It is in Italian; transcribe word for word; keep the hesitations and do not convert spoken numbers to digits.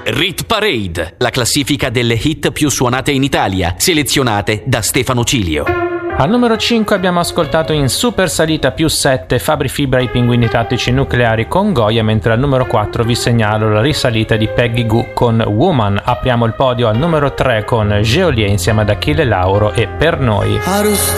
Rit Parade, la classifica delle hit più suonate in Italia, selezionate da Stefano Cilio. Al numero cinque abbiamo ascoltato in super salita più sette Fabri Fibra e i Pinguini Tattici Nucleari con Goya, mentre al numero quattro vi segnalo la risalita di Peggy Gou con Woman. Apriamo il podio al numero tre con Geolier insieme ad Achille Lauro e Per Noi.